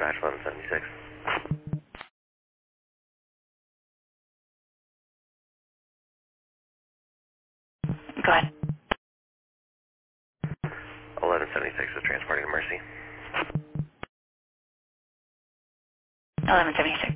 dispatch 1176. Go ahead. 1176 is transporting to Mercy. 1176.